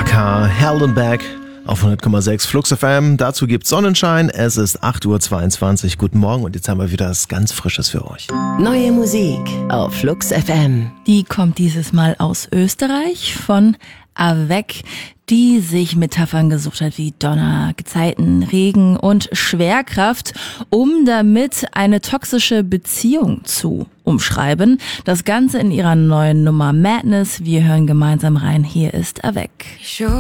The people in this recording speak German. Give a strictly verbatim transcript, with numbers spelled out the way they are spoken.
Chaka, Held and Back auf hundert Komma sechs Flux F M. Dazu gibt's Sonnenschein. Es ist acht Uhr zweiundzwanzig. Guten Morgen und jetzt haben wir wieder was ganz Frisches für euch. Neue Musik auf Flux F M. Die kommt dieses Mal aus Österreich von Avec, die sich Metaphern gesucht hat wie Donner, Gezeiten, Regen und Schwerkraft, um damit eine toxische Beziehung zu umschreiben. Das Ganze in ihrer neuen Nummer Madness. Wir hören gemeinsam rein. Hier ist Avec.